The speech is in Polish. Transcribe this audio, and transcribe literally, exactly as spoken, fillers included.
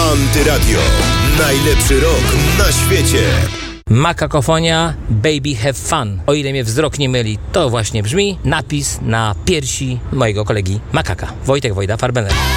Antyradio. Najlepszy rok na świecie. Makakofonia, Baby Have Fun. O ile mnie wzrok nie myli, to właśnie brzmi napis na piersi mojego kolegi Makaka. Wojtek Wojda Farbener.